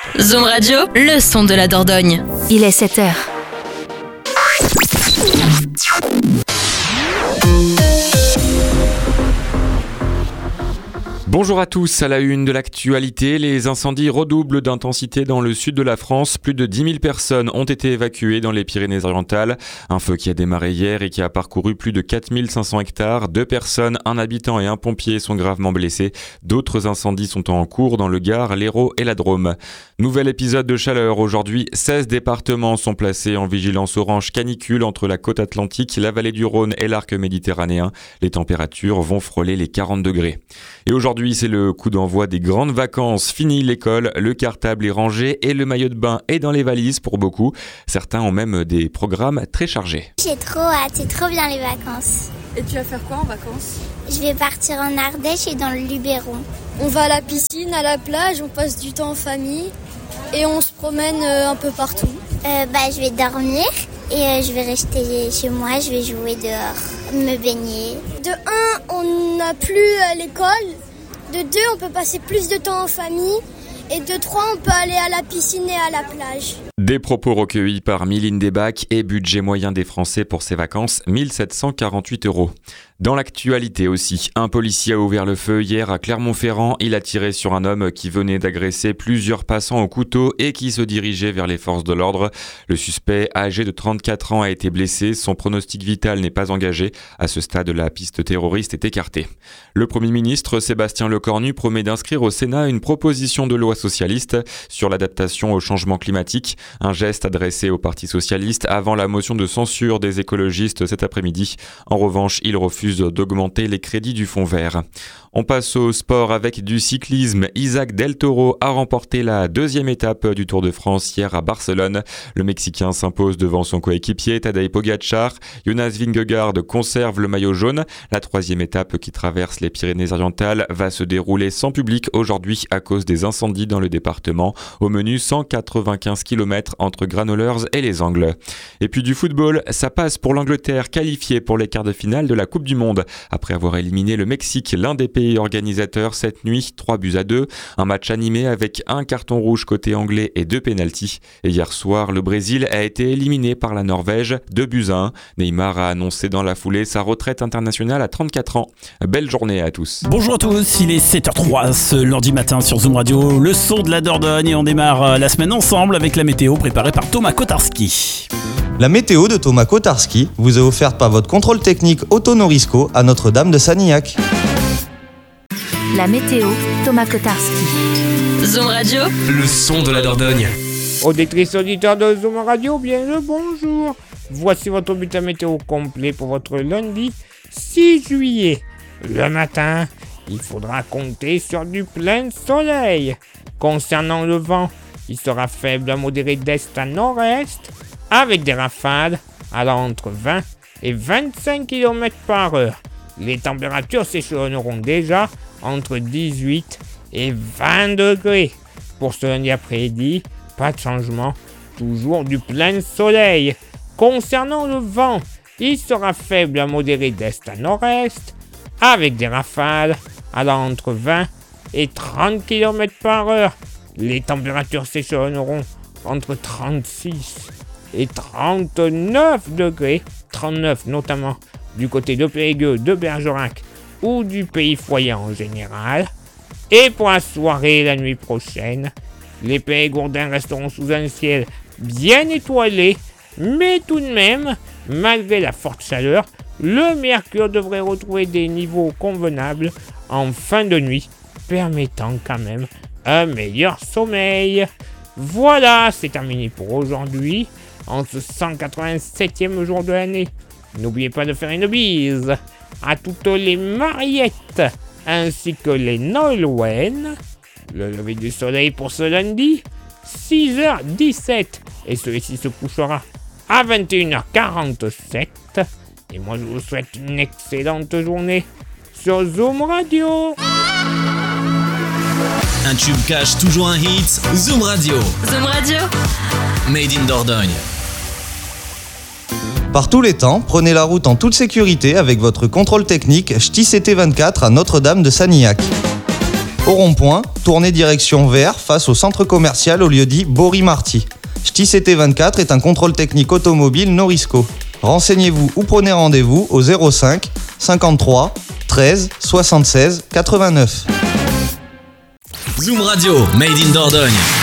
Zoom Radio, le son de la Dordogne. Il est 7h. Bonjour à tous, à la une de l'actualité, les incendies redoublent d'intensité dans le sud de la France. Plus de 10 000 personnes ont été évacuées dans les Pyrénées-Orientales. Un feu qui a démarré hier et qui a parcouru plus de 4 500 hectares. 2 personnes, un habitant et un pompier sont gravement blessés. D'autres incendies sont en cours dans le Gard, l'Hérault et la Drôme. Nouvel épisode de chaleur. Aujourd'hui, 16 départements sont placés en vigilance orange canicule entre la côte atlantique, la vallée du Rhône et l'arc méditerranéen. Les températures vont frôler les 40 degrés. Et aujourd'hui, c'est le coup d'envoi des grandes vacances. Fini l'école, le cartable est rangé et le maillot de bain est dans les valises pour beaucoup. Certains ont même des programmes très chargés. J'ai trop hâte, c'est trop bien les vacances. Et tu vas faire quoi en vacances ? Je vais partir en Ardèche et dans le Luberon. On va à la piscine, à la plage, on passe du temps en famille et on se promène un peu partout. Je vais dormir et je vais rester chez moi, je vais jouer dehors, me baigner. De 1, on n'a plus à l'école. De 2, on peut passer plus de temps en famille. Et de 3, on peut aller à la piscine et à la plage. Des propos recueillis par Mylène Desbacs et budget moyen des Français pour ces vacances, 1 748 €. Dans l'actualité aussi, un policier a ouvert le feu hier à Clermont-Ferrand. Il a tiré sur un homme qui venait d'agresser plusieurs passants au couteau et qui se dirigeait vers les forces de l'ordre. Le suspect, âgé de 34 ans, a été blessé. Son pronostic vital n'est pas engagé. À ce stade, la piste terroriste est écartée. Le Premier ministre Sébastien Lecornu promet d'inscrire au Sénat une proposition de loi socialiste sur l'adaptation au changement climatique. Un geste adressé au Parti socialiste avant la motion de censure des écologistes cet après-midi. En revanche, il refuse d'augmenter les crédits du fonds vert. On passe au sport avec du cyclisme. Isaac Del Toro a remporté la 2e étape du Tour de France hier à Barcelone. Le Mexicain s'impose devant son coéquipier Tadej Pogačar. Jonas Vingegaard conserve le maillot jaune. La 3e étape qui traverse les Pyrénées-Orientales va se dérouler sans public aujourd'hui à cause des incendies dans le département. Au menu, 195 km entre Granollers et les Angles. Et puis du football, ça passe pour l'Angleterre qualifiée pour les quarts de finale de la Coupe du Monde. Après avoir éliminé le Mexique, l'un des pays organisateurs cette nuit, 3-2. Un match animé avec un carton rouge côté anglais et 2 pénaltys. Et hier soir, le Brésil a été éliminé par la Norvège, 2-1. Neymar a annoncé dans la foulée sa retraite internationale à 34 ans. Belle journée à tous. Bonjour à tous, il est 7h03 ce lundi matin sur Zoom Radio, le son de la Dordogne, et on démarre la semaine ensemble avec la météo préparée par Thomas Kotarski. La météo de Thomas Kotarski vous est offerte par votre contrôle technique Auto Norisco à Notre-Dame de Sanilhac. La météo, Thomas Kotarski. Zoom Radio, le son de la Dordogne. Auditrices, auditeurs de Zoom Radio, bien le bonjour. Voici votre bulletin météo complet pour votre lundi 6 juillet. Le matin, il faudra compter sur du plein soleil. Concernant le vent, il sera faible à modéré d'est à nord-est, avec des rafales allant entre 20 et 25 km par heure. Les températures s'échelonneront déjà entre 18 et 20 degrés. Pour ce lundi après-midi, pas de changement, toujours du plein soleil. Concernant le vent, il sera faible à modéré d'est à nord-est, avec des rafales allant entre 20 et 30 km par heure. Les températures s'échelonneront entre 36 et 39 degrés, 39 notamment du côté de Périgueux, de Bergerac ou du Pays Foyer en général. Et pour la soirée et la nuit prochaine, les Périgourdins resteront sous un ciel bien étoilé, mais tout de même, malgré la forte chaleur, le mercure devrait retrouver des niveaux convenables en fin de nuit, permettant quand même un meilleur sommeil. Voilà, c'est terminé pour aujourd'hui, en ce 187e jour de l'année. N'oubliez pas de faire une bise à toutes les Mariettes, ainsi que les Nolwenn. Le lever du soleil pour ce lundi, 6h17, et celui-ci se couchera à 21h47. Et moi je vous souhaite une excellente journée sur Zoom Radio. Un tube cache toujours un hit, Zoom Radio. Zoom Radio, Made in Dordogne. Par tous les temps, prenez la route en toute sécurité avec votre contrôle technique Ch'ti CT24 à Notre-Dame de Sanilhac. Au rond-point, tournez direction vers face au centre commercial au lieu-dit Bory-Marty. Ch'ti CT24 est un contrôle technique automobile Norisco. Renseignez-vous ou prenez rendez-vous au 05 53 13 76 89. Zoom Radio, Made in Dordogne.